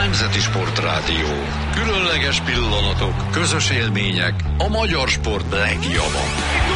Nemzeti Sportrádió. Különleges pillanatok, közös élmények, a magyar sport legjobbak.